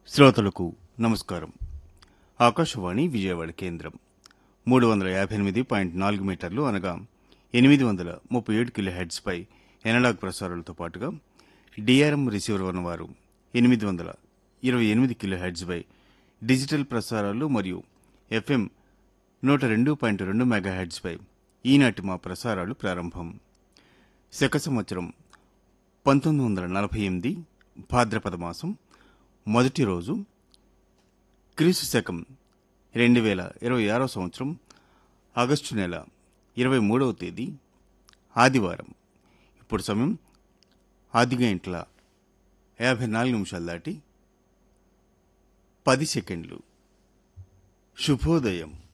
శ్రోతలకు నమస్కారం. ఆకాశవాణి విజయవాడ కేంద్రం 358.4 మీటర్లు అనగా 837 కిలోహెర్ట్జ్పై ఎనలాగ్ ప్రసారాలతో పాటుగా డిఆర్ఎం రిసీవర్ ఉన్నవారు 828 కిలోహెర్ట్జ్పై డిజిటల్ ప్రసారాలు మరియు ఎఫ్ఎం 102.2 మెగాహెర్ట్జ్పై ఈనాటి మా ప్రసారాలు ప్రారంభం. శక సంవత్సరం 1948 భాద్రపద మాసం మొదటి రోజు, క్రీస్తు శకం 2026 సంవత్సరం ఆగస్టు నెల 23వ తేదీ ఆదివారం. ఇప్పుడు సమయం 10:54 దాటి 10 సెకండ్లు. శుభోదయం.